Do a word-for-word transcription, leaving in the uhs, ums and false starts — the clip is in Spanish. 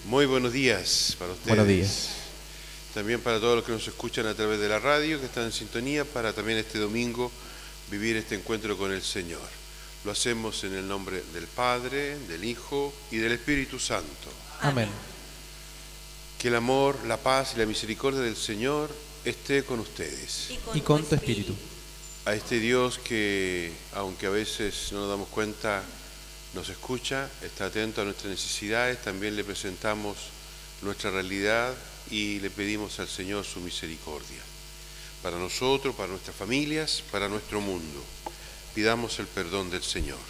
Muy buenos días para ustedes. Buenos días. También para todos los que nos escuchan a través de la radio, que están en sintonía, para también este domingo vivir este encuentro con el Señor. Lo hacemos en el nombre del Padre, del Hijo y del Espíritu Santo. Amén. Que el amor, la paz y la misericordia del Señor esté con ustedes. Y con, Y con tu espíritu. A este Dios que, aunque a veces no nos damos cuenta, nos escucha, está atento a nuestras necesidades, también le presentamos nuestra realidad y le pedimos al Señor su misericordia. Para nosotros, para nuestras familias, para nuestro mundo. Pidamos el perdón del Señor.